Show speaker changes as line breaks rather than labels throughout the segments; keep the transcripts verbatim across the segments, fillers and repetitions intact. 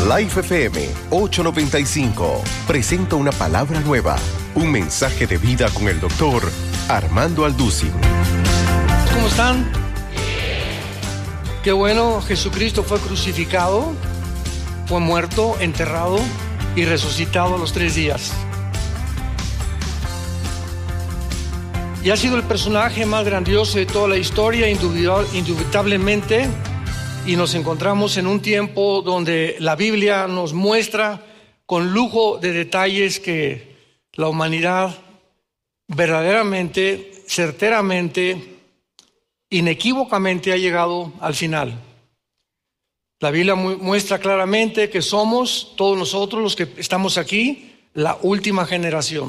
Life F M ochocientos noventa y cinco presenta una palabra nueva, un mensaje de vida con el doctor Armando Alducin.
¿Cómo están? Qué bueno, Jesucristo fue crucificado, fue muerto, enterrado y resucitado a los tres días. Y ha sido el personaje más grandioso de toda la historia, indubitablemente, y nos encontramos en un tiempo donde la Biblia nos muestra con lujo de detalles que la humanidad verdaderamente, certeramente, inequívocamente ha llegado al final. La Biblia mu- muestra claramente que somos, todos nosotros los que estamos aquí, la última generación.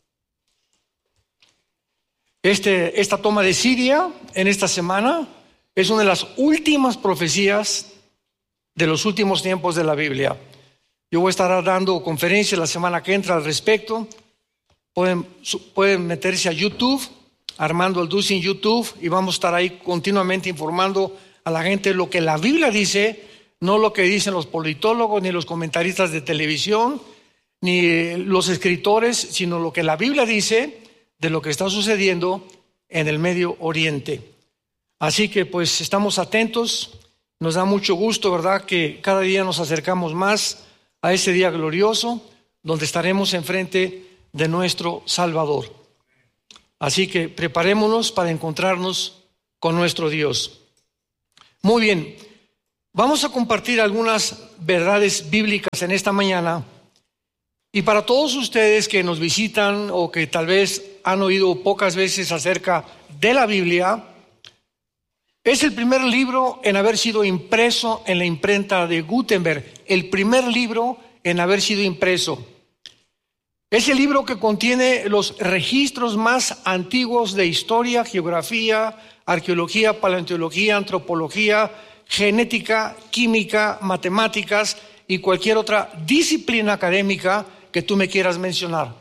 Este, esta toma de Siria en esta semana es una de las últimas profecías de los últimos tiempos de la Biblia. Yo voy a estar dando conferencias la semana que entra al respecto. Pueden, pueden meterse a YouTube, Armando Alducin YouTube, y vamos a estar ahí continuamente informando a la gente lo que la Biblia dice, no lo que dicen los politólogos, ni los comentaristas de televisión, ni los escritores, sino lo que la Biblia dice de lo que está sucediendo en el Medio Oriente. Así que pues estamos atentos, nos da mucho gusto, ¿verdad?, que cada día nos acercamos más a ese día glorioso donde estaremos enfrente de nuestro Salvador. Así que preparémonos para encontrarnos con nuestro Dios. Muy bien, vamos a compartir algunas verdades bíblicas en esta mañana. Y para todos ustedes que nos visitan o que tal vez han oído pocas veces acerca de la Biblia, es el primer libro en haber sido impreso en la imprenta de Gutenberg, el primer libro en haber sido impreso. Es el libro que contiene los registros más antiguos de historia, geografía, arqueología, paleontología, antropología, genética, química, matemáticas y cualquier otra disciplina académica que tú me quieras mencionar.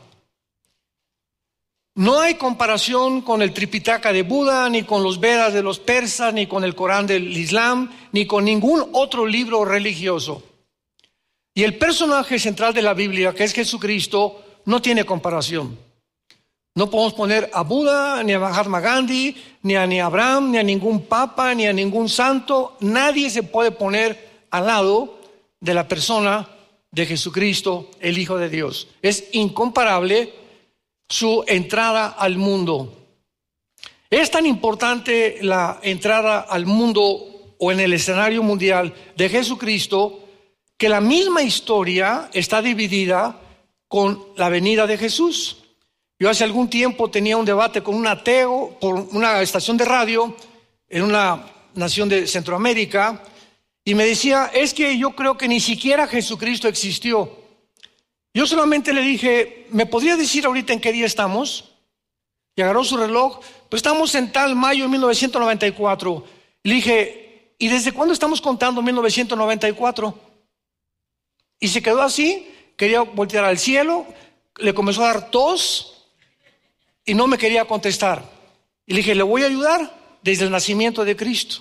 No hay comparación con el Tripitaka de Buda, ni con los Vedas de los persas, ni con el Corán del Islam, ni con ningún otro libro religioso. Y el personaje central de la Biblia, que es Jesucristo, no tiene comparación. No podemos poner a Buda, ni a Mahatma Gandhi, ni a, ni a Abraham, ni a ningún papa, ni a ningún santo. Nadie se puede poner al lado de la persona de Jesucristo, el Hijo de Dios. Es incomparable su entrada al mundo. Es tan importante la entrada al mundo o en el escenario mundial de Jesucristo que la misma historia está dividida con la venida de Jesús. Yo hace algún tiempo tenía un debate con un ateo por una estación de radio en una nación de Centroamérica. Y me decía, es que yo creo que ni siquiera Jesucristo existió. Yo solamente le dije, ¿me podría decir ahorita en qué día estamos? Y agarró su reloj, pues estamos en tal mayo de mil novecientos noventa y cuatro. Y le dije, ¿y desde cuándo estamos contando mil novecientos noventa y cuatro? Y se quedó así, quería voltear al cielo, le comenzó a dar tos y no me quería contestar. Y le dije, le voy a ayudar desde el nacimiento de Cristo.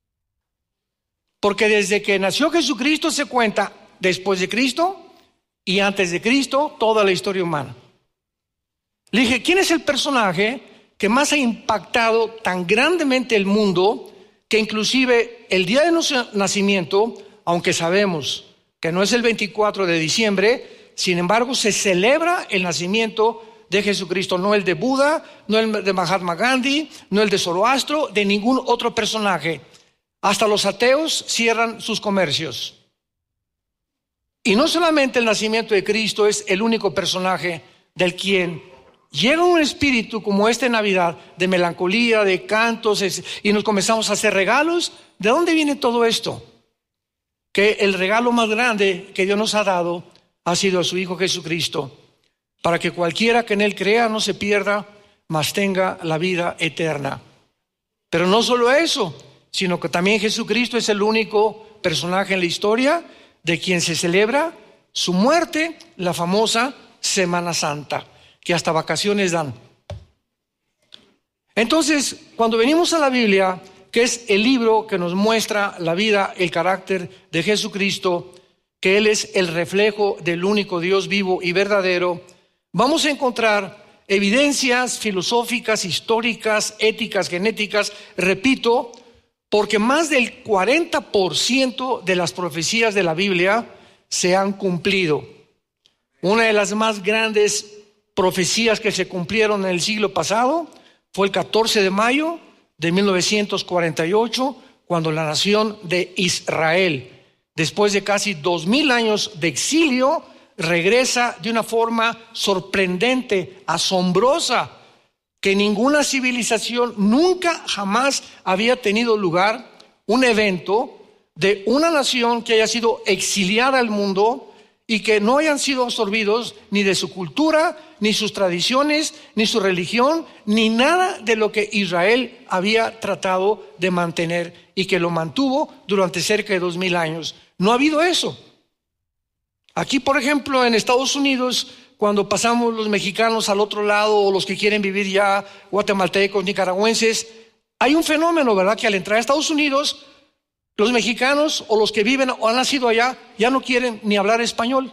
Porque desde que nació Jesucristo se cuenta después de Cristo y antes de Cristo toda la historia humana. Le dije, ¿quién es el personaje que más ha impactado tan grandemente el mundo que inclusive el día de nuestro nacimiento, aunque sabemos que no es el veinticuatro de diciembre, sin embargo se celebra el nacimiento de Jesucristo, no el de Buda, no el de Mahatma Gandhi, no el de Zoroastro, de ningún otro personaje? Hasta los ateos cierran sus comercios. Y no solamente el nacimiento de Cristo es el único personaje del quien llega un espíritu como este en Navidad, de melancolía, de cantos, y nos comenzamos a hacer regalos. ¿De dónde viene todo esto? Que el regalo más grande que Dios nos ha dado ha sido a su Hijo Jesucristo, para que cualquiera que en Él crea no se pierda, mas tenga la vida eterna. Pero no solo eso, sino que también Jesucristo es el único personaje en la historia de quien se celebra su muerte, la famosa Semana Santa, que hasta vacaciones dan. Entonces, cuando venimos a la Biblia, que es el libro que nos muestra la vida, el carácter de Jesucristo, que Él es el reflejo del único Dios vivo y verdadero, vamos a encontrar evidencias filosóficas, históricas, éticas, genéticas, repito, porque más del cuarenta por ciento de las profecías de la Biblia se han cumplido. Una de las más grandes profecías que se cumplieron en el siglo pasado fue el catorce de mayo de mil novecientos cuarenta y ocho, cuando la nación de Israel, después de casi dos mil años de exilio, regresa de una forma sorprendente, asombrosa, que ninguna civilización nunca jamás había tenido lugar, un evento de una nación que haya sido exiliada al mundo y que no hayan sido absorbidos ni de su cultura, ni sus tradiciones, ni su religión, ni nada de lo que Israel había tratado de mantener y que lo mantuvo durante cerca de dos mil años. No ha habido eso. Aquí, por ejemplo, en Estados Unidos, cuando pasamos los mexicanos al otro lado, o los que quieren vivir ya, guatemaltecos, nicaragüenses, hay un fenómeno, ¿verdad? Que al entrar a Estados Unidos, los mexicanos o los que viven o han nacido allá ya no quieren ni hablar español,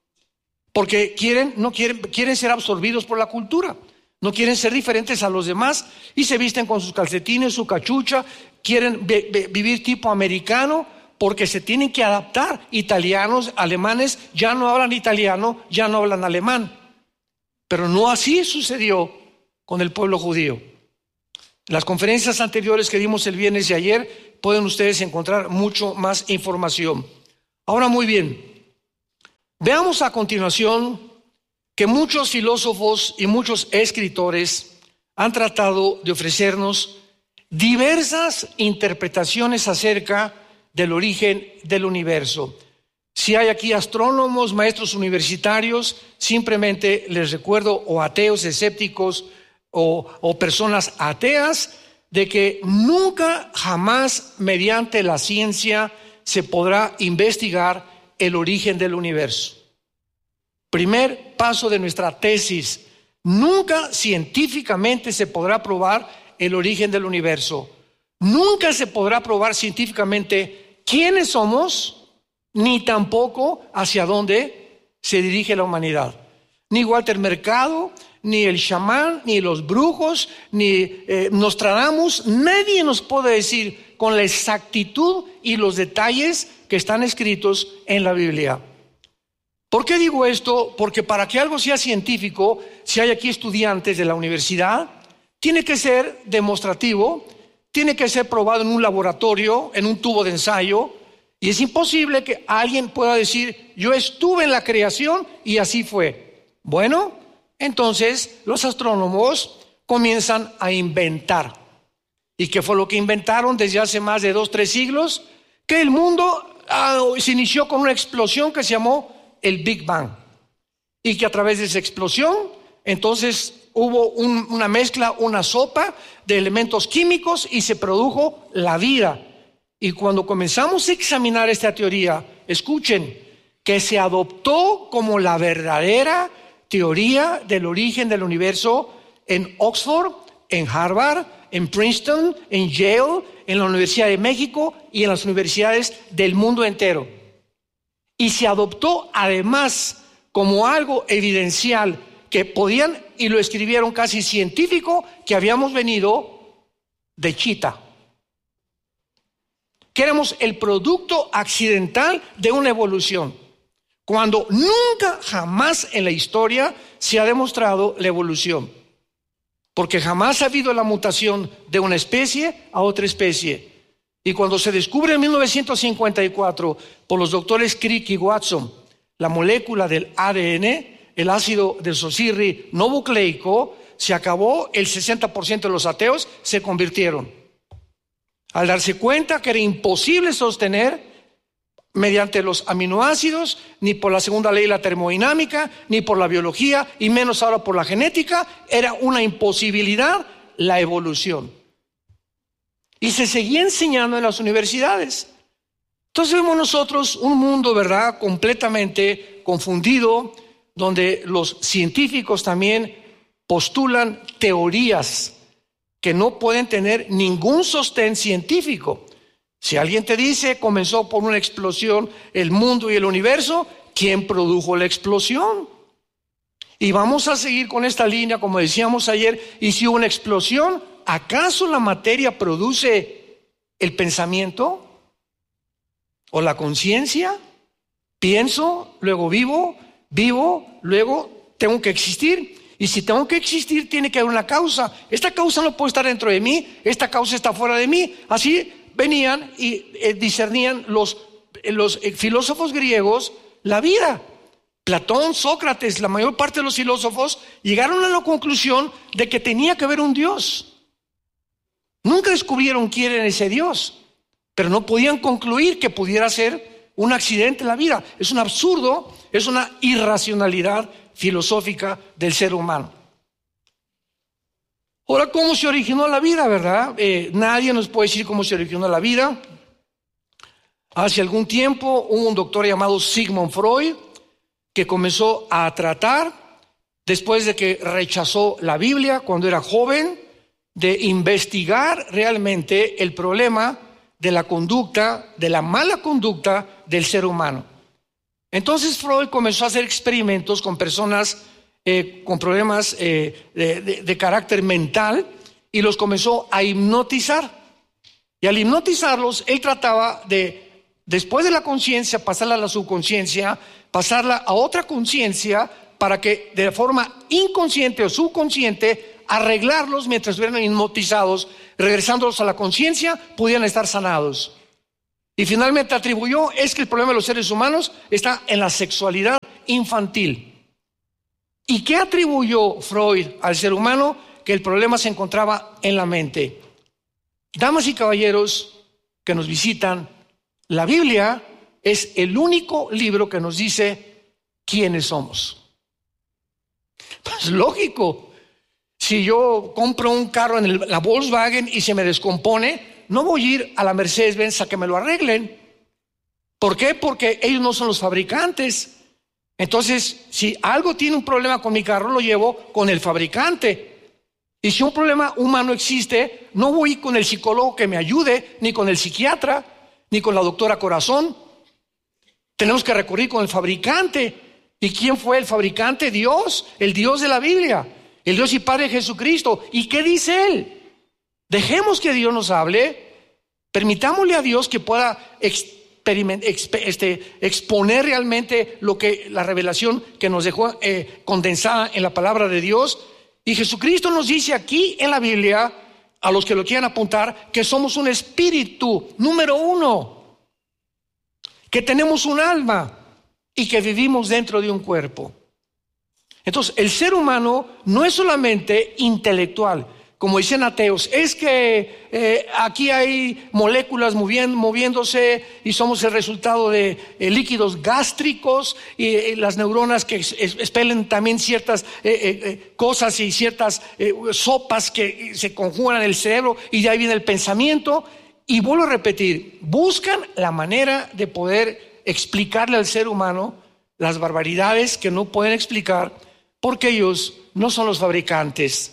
porque quieren, no quieren, quieren ser absorbidos por la cultura, no quieren ser diferentes a los demás y se visten con sus calcetines, su cachucha, quieren be, be, vivir tipo americano porque se tienen que adaptar. Italianos, alemanes ya no hablan italiano, ya no hablan alemán, pero no así sucedió con el pueblo judío. En las conferencias anteriores que dimos el viernes y ayer pueden ustedes encontrar mucho más información. Ahora, muy bien, veamos a continuación que muchos filósofos y muchos escritores han tratado de ofrecernos diversas interpretaciones acerca del origen del universo. Si hay aquí astrónomos, maestros universitarios, simplemente les recuerdo, o ateos, escépticos, o, o personas ateas, de que nunca jamás mediante la ciencia se podrá investigar el origen del universo. Primer paso de nuestra tesis: nunca científicamente se podrá probar el origen del universo. Nunca se podrá probar científicamente quiénes somos, ni tampoco hacia dónde se dirige la humanidad. Ni Walter Mercado, ni el chamán, ni los brujos, ni eh, Nostradamus, nadie nos puede decir con la exactitud y los detalles que están escritos en la Biblia. ¿Por qué digo esto? Porque para que algo sea científico, si hay aquí estudiantes de la universidad, tiene que ser demostrativo, tiene que ser probado en un laboratorio, en un tubo de ensayo, y es imposible que alguien pueda decir: yo estuve en la creación y así fue. Bueno, entonces los astrónomos comienzan a inventar. ¿Y qué fue lo que inventaron desde hace más de dos, tres siglos? Que el mundo ah, se inició con una explosión que se llamó el Big Bang. Y que a través de esa explosión, entonces hubo un, una mezcla, una sopa de elementos químicos y se produjo la vida. Y cuando comenzamos a examinar esta teoría, escuchen, que se adoptó como la verdadera teoría del origen del universo en Oxford, en Harvard, en Princeton, en Yale, en la Universidad de México y en las universidades del mundo entero. Y se adoptó además como algo evidencial que podían, y lo escribieron casi científico, que habíamos venido de Chita, que éramos el producto accidental de una evolución, cuando nunca jamás en la historia se ha demostrado la evolución, porque jamás ha habido la mutación de una especie a otra especie. Y cuando se descubre en mil novecientos cincuenta y cuatro por los doctores Crick y Watson la molécula del A D N, el ácido desoxirribonucleico, se acabó. El sesenta por ciento de los ateos se convirtieron al darse cuenta que era imposible sostener mediante los aminoácidos, ni por la segunda ley de la termodinámica, ni por la biología, y menos ahora por la genética. Era una imposibilidad la evolución. Y se seguía enseñando en las universidades. Entonces vemos nosotros un mundo, ¿verdad?, completamente confundido, donde los científicos también postulan teorías que no pueden tener ningún sostén científico. Si alguien te dice, comenzó por una explosión el mundo y el universo, ¿quién produjo la explosión? Y vamos a seguir con esta línea, como decíamos ayer, y si hubo una explosión, ¿acaso la materia produce el pensamiento o la conciencia? Pienso, luego vivo, vivo, luego tengo que existir. Y si tengo que existir, tiene que haber una causa. Esta causa no puede estar dentro de mí, esta causa está fuera de mí. Así venían y eh, discernían los, los eh, filósofos griegos la vida. Platón, Sócrates, la mayor parte de los filósofos llegaron a la conclusión de que tenía que haber un Dios. Nunca descubrieron quién era ese Dios, pero no podían concluir que pudiera ser un accidente en la vida. Es un absurdo, es una irracionalidad filosófica del ser humano. Ahora, ¿cómo se originó la vida, verdad? Eh, nadie nos puede decir cómo se originó la vida. Hace algún tiempo hubo un doctor llamado Sigmund Freud que comenzó a tratar, después de que rechazó la Biblia cuando era joven, de investigar realmente el problema de la conducta, de la mala conducta del ser humano. Entonces Freud comenzó a hacer experimentos con personas eh, con problemas eh, de, de, de carácter mental y los comenzó a hipnotizar. Y al hipnotizarlos, él trataba de, después de la conciencia, pasarla a la subconsciencia, pasarla a otra conciencia para que de forma inconsciente o subconsciente arreglarlos mientras estuvieran hipnotizados, regresándolos a la conciencia, pudieran estar sanados. Y finalmente atribuyó es que el problema de los seres humanos está en la sexualidad infantil. ¿Y qué atribuyó Freud al ser humano? Que el problema se encontraba en la mente. Damas y caballeros que nos visitan, la Biblia es el único libro que nos dice quiénes somos. Pues lógico, si yo compro un carro en el, la Volkswagen y se me descompone, no voy a ir a la Mercedes-Benz a que me lo arreglen. ¿Por qué? Porque ellos no son los fabricantes. Entonces, si algo tiene un problema con mi carro, lo llevo con el fabricante. Y si un problema humano existe, no voy con el psicólogo que me ayude, ni con el psiquiatra, ni con la doctora Corazón. Tenemos que recurrir con el fabricante. ¿Y quién fue el fabricante? Dios, el Dios de la Biblia, el Dios y Padre Jesucristo. ¿Y qué dice Él? Dejemos que Dios nos hable, permitámosle a Dios que pueda este, exponer realmente lo que la revelación que nos dejó eh, condensada en la palabra de Dios. Y Jesucristo nos dice aquí en la Biblia, a los que lo quieran apuntar, que somos un espíritu, número uno, que tenemos un alma y que vivimos dentro de un cuerpo. Entonces, el ser humano no es solamente intelectual, como dicen ateos, es que eh, aquí hay moléculas moviendo, moviéndose y somos el resultado de eh, líquidos gástricos y eh, las neuronas que expelen también ciertas eh, eh, cosas y ciertas eh, sopas que se conjugan en el cerebro y de ahí viene el pensamiento. Y vuelvo a repetir, buscan la manera de poder explicarle al ser humano las barbaridades que no pueden explicar porque ellos no son los fabricantes.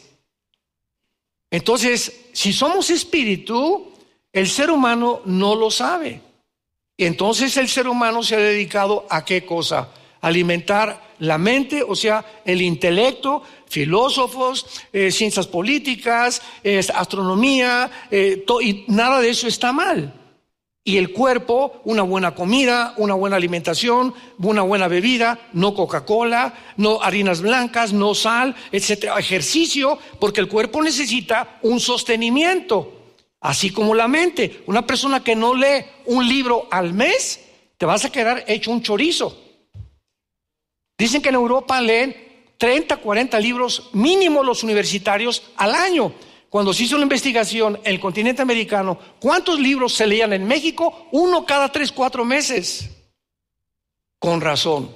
Entonces, si somos espíritu, el ser humano no lo sabe. Entonces el ser humano se ha dedicado a ¿qué cosa? Alimentar la mente, o sea, el intelecto, filósofos, eh, ciencias políticas, eh, astronomía, eh, to- y nada de eso está mal. Y el cuerpo, una buena comida, una buena alimentación, una buena bebida, no Coca-Cola, no harinas blancas, no sal, etcétera. Ejercicio, porque el cuerpo necesita un sostenimiento, así como la mente. Una persona que no lee un libro al mes, te vas a quedar hecho un chorizo. Dicen que en Europa leen treinta, cuarenta libros mínimo los universitarios al año. Cuando se hizo la investigación en el continente americano, ¿cuántos libros se leían en México? Uno cada tres, cuatro meses. Con razón.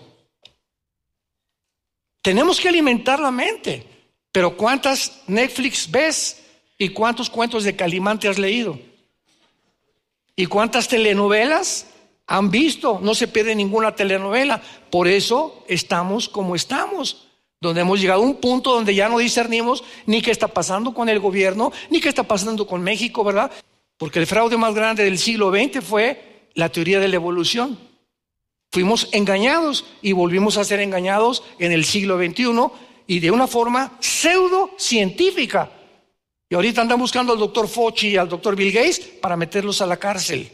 Tenemos que alimentar la mente. Pero ¿cuántas Netflix ves? ¿Y cuántos cuentos de Calimán has leído? ¿Y cuántas telenovelas han visto? No se pierde ninguna telenovela. Por eso estamos como estamos. Donde hemos llegado a un punto donde ya no discernimos ni qué está pasando con el gobierno, ni qué está pasando con México, ¿verdad? Porque el fraude más grande del siglo veinte fue la teoría de la evolución. Fuimos engañados y volvimos a ser engañados en el siglo veintiuno y de una forma pseudocientífica. Y ahorita andan buscando al doctor Fauci y al doctor Bill Gates para meterlos a la cárcel.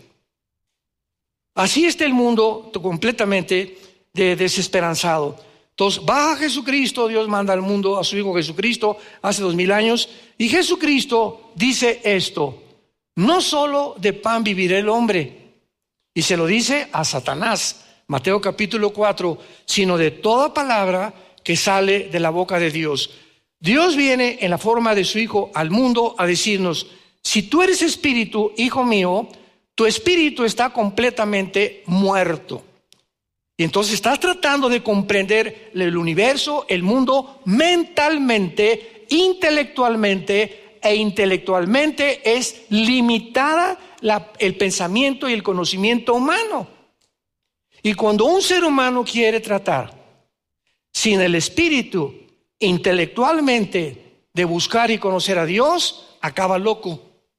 Así está el mundo completamente de desesperanzado. Entonces baja Jesucristo, Dios manda al mundo a su Hijo Jesucristo hace dos mil años, y Jesucristo dice esto: no solo de pan vivirá el hombre, y se lo dice a Satanás, Mateo capítulo cuatro, sino de toda palabra que sale de la boca de Dios. Dios viene en la forma de su Hijo al mundo a decirnos: si tú eres espíritu, hijo mío, tu espíritu está completamente muerto. Y entonces estás tratando de comprender el universo, el mundo, mentalmente, intelectualmente, e intelectualmente es limitada la, el pensamiento y el conocimiento humano. Y cuando un ser humano quiere tratar sin el espíritu, intelectualmente, de buscar y conocer a Dios, acaba loco.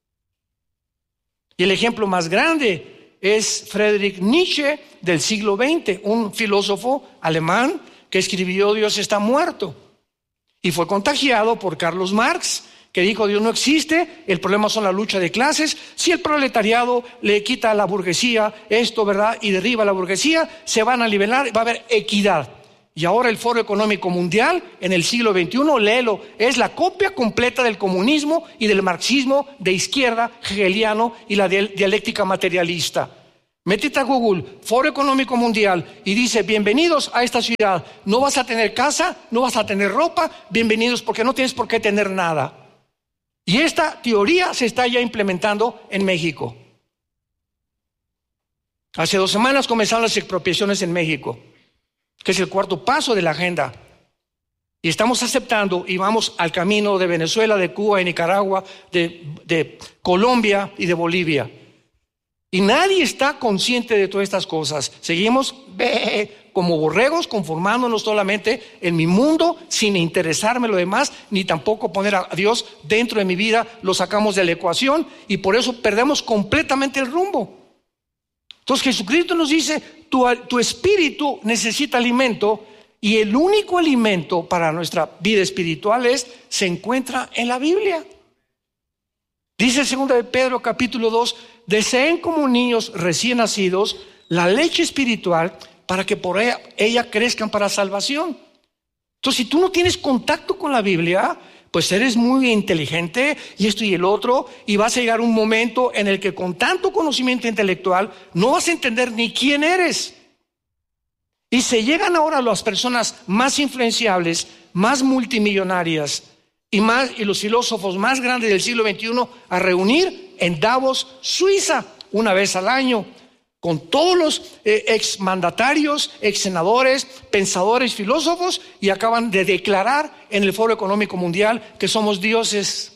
Y el ejemplo más grande es Friedrich Nietzsche del siglo veinte, un filósofo alemán que escribió Dios está muerto. Y fue contagiado por Carlos Marx, que dijo Dios no existe, el problema son la lucha de clases. Si el proletariado le quita a la burguesía esto, ¿verdad?, y derriba a la burguesía, se van a nivelar, va a haber equidad. Y ahora el Foro Económico Mundial en el siglo veintiuno, léelo, es la copia completa del comunismo y del marxismo de izquierda hegeliano y la dialéctica materialista. Métete a Google, Foro Económico Mundial, y dice: bienvenidos a esta ciudad, no vas a tener casa, no vas a tener ropa, bienvenidos porque no tienes por qué tener nada. Y esta teoría se está ya implementando en México. Hace dos semanas comenzaron las expropiaciones en México, que es el cuarto paso de la agenda. Y estamos aceptando y vamos al camino de Venezuela, de Cuba, de Nicaragua, de, de Colombia y de Bolivia. Y nadie está consciente de todas estas cosas. Seguimos ve, como borregos, conformándonos solamente en mi mundo, sin interesarme lo demás, ni tampoco poner a Dios dentro de mi vida. Lo sacamos de la ecuación y por eso perdemos completamente el rumbo. Entonces Jesucristo nos dice: tu, tu espíritu necesita alimento, y el único alimento para nuestra vida espiritual es, se encuentra en la Biblia. Dice segunda de Pedro capítulo dos: deseen como niños recién nacidos la leche espiritual para que por ella, ella crezcan para salvación. Entonces, si tú no tienes contacto con la Biblia, pues eres muy inteligente y esto y el otro, y vas a llegar un momento en el que con tanto conocimiento intelectual no vas a entender ni quién eres. Y se llegan ahora las personas más influenciables, más multimillonarias y, más, y los filósofos más grandes del siglo veintiuno a reunir en Davos, Suiza, una vez al año, con todos los eh, exmandatarios, exsenadores, pensadores, filósofos, y acaban de declarar en el Foro Económico Mundial que somos dioses.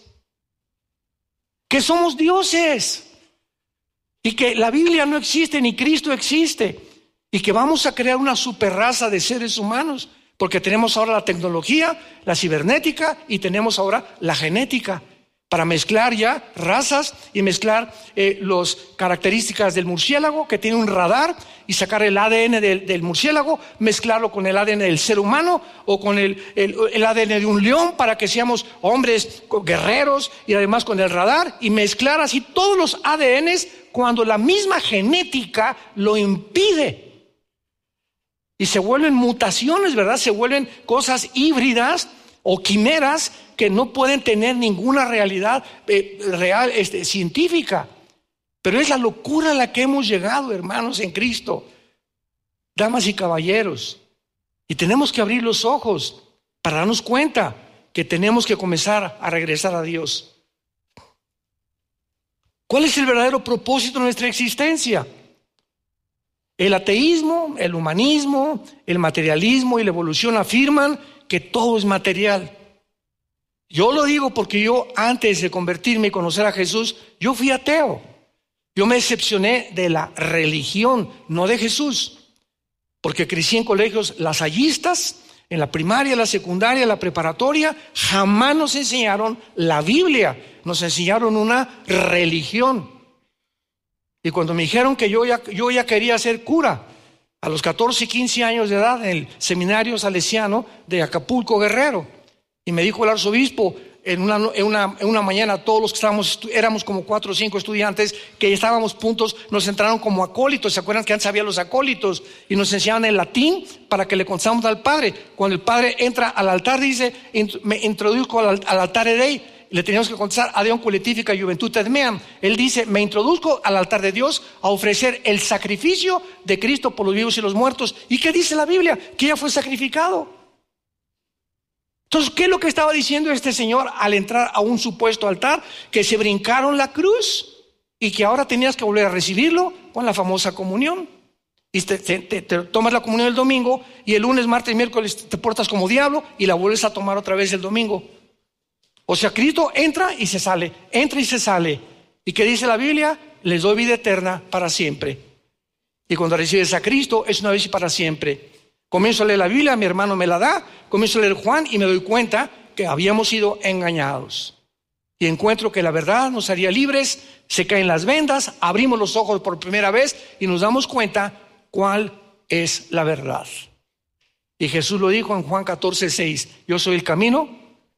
Que somos dioses. Y que la Biblia no existe, ni Cristo existe. Y que vamos a crear una superraza de seres humanos, porque tenemos ahora la tecnología, la cibernética, y tenemos ahora la genética, para mezclar ya razas y mezclar eh, las características del murciélago, que tiene un radar, y sacar el A D N del, del murciélago, mezclarlo con el A D N del ser humano o con el, el, el A D N de un león, para que seamos hombres guerreros, y además con el radar, y mezclar así todos los A D Ns cuando la misma genética lo impide. Y se vuelven mutaciones, ¿verdad? Se vuelven cosas híbridas o quimeras que no pueden tener ninguna realidad eh, real, este, científica. Pero es la locura a la que hemos llegado, hermanos, en Cristo, damas y caballeros. Y tenemos que abrir los ojos para darnos cuenta que tenemos que comenzar a regresar a Dios. ¿Cuál es el verdadero propósito de nuestra existencia? El ateísmo, el humanismo, el materialismo y la evolución afirman que todo es material. Yo lo digo porque yo, antes de convertirme y conocer a Jesús, yo fui ateo. Yo me decepcioné de la religión, no de Jesús, porque crecí en colegios lasallistas, en la primaria, la secundaria, la preparatoria. Jamás nos enseñaron la Biblia, nos enseñaron una religión. Y cuando me dijeron que yo ya, yo ya quería ser cura, a los catorce y quince años de edad, en el seminario salesiano de Acapulco, Guerrero, y me dijo el arzobispo, en una, en una, en una mañana, todos los que estábamos, éramos como cuatro o cinco estudiantes, que estábamos puntos, nos entraron como acólitos. ¿Se acuerdan que antes había los acólitos? Y nos enseñaban el latín para que le contáramos al padre. Cuando el padre entra al altar, dice, me introduzco al, al altar Dei. Le teníamos que contestar, Adeum Coletifica Juventutem Meam. Él dice, me introduzco al altar de Dios a ofrecer el sacrificio de Cristo por los vivos y los muertos. ¿Y qué dice la Biblia? Que ya fue sacrificado. Entonces, ¿qué es lo que estaba diciendo este señor al entrar a un supuesto altar? Que se brincaron la cruz y que ahora tenías que volver a recibirlo con la famosa comunión. Y te, te, te, te tomas la comunión el domingo y el lunes, martes y miércoles te portas como diablo y la vuelves a tomar otra vez el domingo. O sea, Cristo entra y se sale, entra y se sale. ¿Y qué dice la Biblia? Les doy vida eterna para siempre. Y cuando recibes a Cristo es una vez y para siempre. Comienzo a leer la Biblia, mi hermano me la da, comienzo a leer Juan y me doy cuenta que habíamos sido engañados. Y encuentro que la verdad nos haría libres, se caen las vendas, abrimos los ojos por primera vez y nos damos cuenta cuál es la verdad. Y Jesús lo dijo en Juan catorce, seis, yo soy el camino,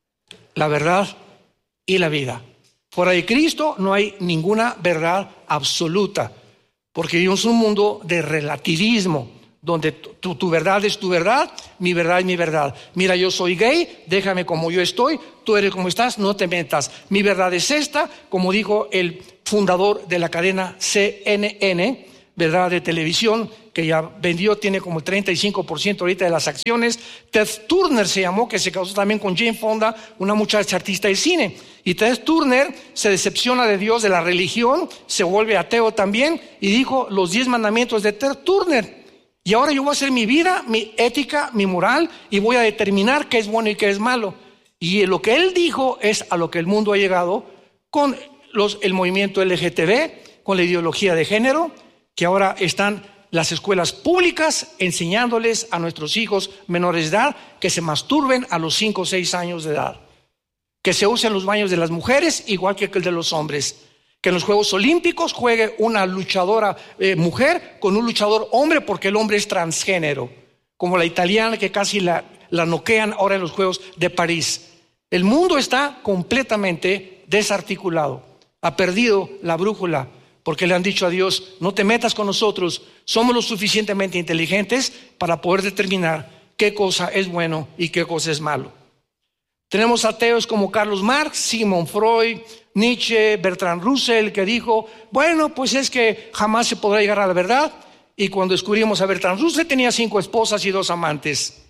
la verdad y la vida. Fuera de Cristo no hay ninguna verdad absoluta, porque vivimos un mundo de relativismo, donde tu, tu verdad es tu verdad, mi verdad es mi verdad. Mira, yo soy gay, déjame como yo estoy, tú eres como estás, no te metas. Mi verdad es esta, como dijo el fundador de la cadena C N N, verdad, de televisión, que ya vendió, tiene como el treinta y cinco por ciento ahorita de las acciones. Ted Turner se llamó, que se casó también con Jane Fonda, una muchacha artista de cine. Y Ted Turner se decepciona de Dios, de la religión, se vuelve ateo también, y dijo los diez mandamientos de Ted Turner. Y ahora yo voy a hacer mi vida, mi ética, mi moral, y voy a determinar qué es bueno y qué es malo. Y lo que él dijo es a lo que el mundo ha llegado con los, el movimiento L G T B, con la ideología de género, que ahora están las escuelas públicas enseñándoles a nuestros hijos menores de edad que se masturben a los cinco o seis años de edad, que se usen los baños de las mujeres igual que el de los hombres, que en los Juegos Olímpicos juegue una luchadora eh, mujer con un luchador hombre porque el hombre es transgénero, como la italiana que casi la, la noquean ahora en los Juegos de París. El mundo está completamente desarticulado, ha perdido la brújula porque le han dicho a Dios, no te metas con nosotros, somos lo suficientemente inteligentes para poder determinar qué cosa es bueno y qué cosa es malo. Tenemos ateos como Carlos Marx, Sigmund Freud, Nietzsche, Bertrand Russell, que dijo, bueno, pues es que jamás se podrá llegar a la verdad. Y cuando descubrimos a Bertrand Russell tenía cinco esposas y dos amantes.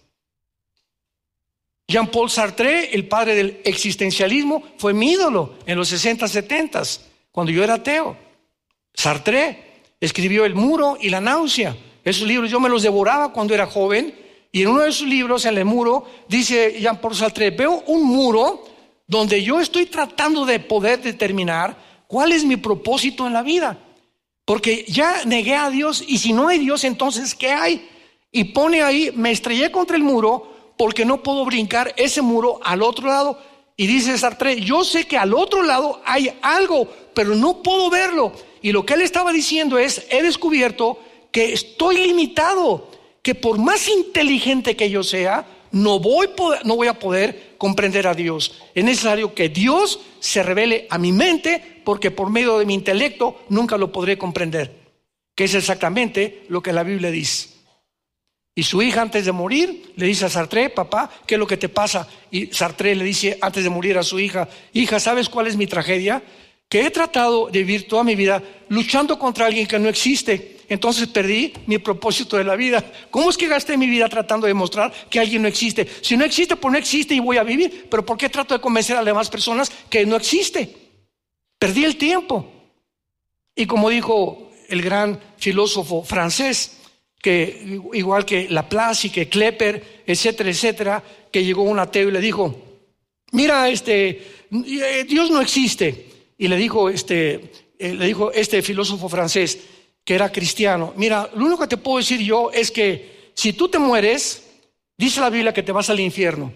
Jean-Paul Sartre, el padre del existencialismo, fue mi ídolo en los sesenta, setenta, cuando yo era ateo. Sartre escribió El muro y la náusea. Esos libros yo me los devoraba cuando era joven. Y en uno de sus libros, en el muro, dice Jean-Paul Sartre, veo un muro donde yo estoy tratando de poder determinar cuál es mi propósito en la vida. Porque ya negué a Dios y si no hay Dios, entonces ¿qué hay? Y pone ahí, me estrellé contra el muro porque no puedo brincar ese muro al otro lado. Y dice Sartre, yo sé que al otro lado hay algo, pero no puedo verlo. Y lo que él estaba diciendo es, he descubierto que estoy limitado, que por más inteligente que yo sea, no voy, poder, no voy a poder comprender a Dios. Es necesario que Dios se revele a mi mente, porque por medio de mi intelecto nunca lo podré comprender, que es exactamente lo que la Biblia dice. Y su hija antes de morir le dice a Sartre, papá, ¿qué es lo que te pasa? Y Sartre le dice antes de morir a su hija, hija, ¿sabes cuál es mi tragedia? Que he tratado de vivir toda mi vida luchando contra alguien que no existe. Entonces perdí mi propósito de la vida. ¿Cómo es que gasté mi vida tratando de demostrar que alguien no existe? Si no existe, pues no existe y voy a vivir. Pero ¿por qué trato de convencer a las demás personas que no existe? Perdí el tiempo. Y como dijo el gran filósofo francés, que igual que Laplace y que Klepper, etcétera, etcétera, que llegó un ateo y le dijo, mira, este, Dios no existe. Y le dijo este, eh, le dijo este filósofo francés, que era cristiano, mira, lo único que te puedo decir yo es que si tú te mueres, dice la Biblia que te vas al infierno.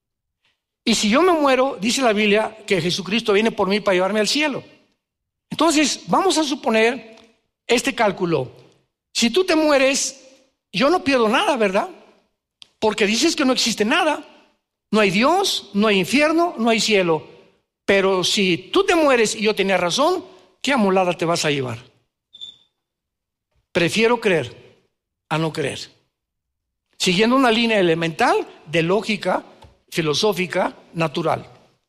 Y si yo me muero, dice la Biblia que Jesucristo viene por mí para llevarme al cielo. Entonces, vamos a suponer este cálculo. Si tú te mueres, yo no pierdo nada, ¿verdad? Porque dices que no existe nada. No hay Dios, no hay infierno, no hay cielo. Pero si tú te mueres y yo tenía razón, ¿qué amolada te vas a llevar? Prefiero creer a no creer. Siguiendo una línea elemental de lógica filosófica natural.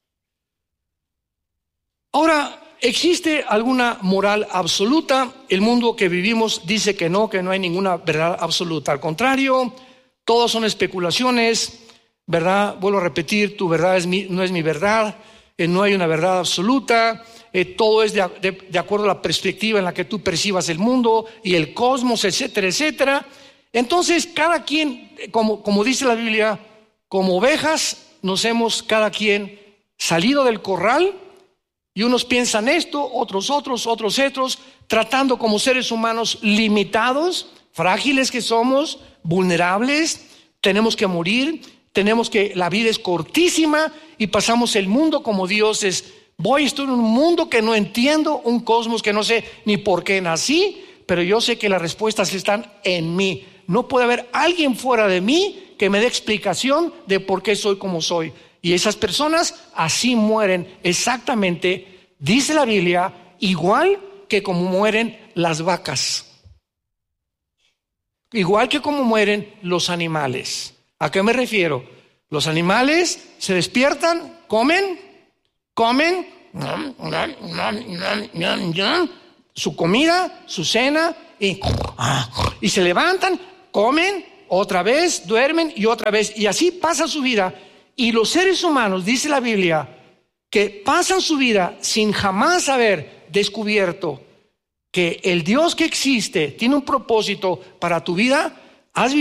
Ahora, ¿existe alguna moral absoluta? El mundo que vivimos dice que no, que no hay ninguna verdad absoluta. Al contrario, todos son especulaciones, ¿verdad? Vuelvo a repetir, tu verdad es mi, no es mi verdad, eh, no hay una verdad absoluta, eh, todo es de, de, de acuerdo a la perspectiva en la que tú percibas el mundo y el cosmos, etcétera, etcétera. Entonces, cada quien, como, como dice la Biblia, como ovejas nos hemos cada quien salido del corral, y unos piensan esto, otros otros, otros otros, tratando como seres humanos limitados, frágiles que somos, vulnerables, tenemos que morir, tenemos que, la vida es cortísima y pasamos el mundo como dioses. Voy, estoy en un mundo que no entiendo, un cosmos que no sé ni por qué nací, pero yo sé que las respuestas están en mí. No puede haber alguien fuera de mí que me dé explicación de por qué soy como soy. Y esas personas así mueren exactamente, dice la Biblia, igual que como mueren las vacas. Igual que como mueren los animales. ¿A qué me refiero? Los animales se despiertan, comen, comen, su comida, su cena, y, y se levantan, comen, otra vez, duermen y otra vez. Y así pasa su vida. Y los seres humanos, dice la Biblia, que pasan su vida sin jamás haber descubierto que el Dios que existe tiene un propósito para tu vida. ¿Has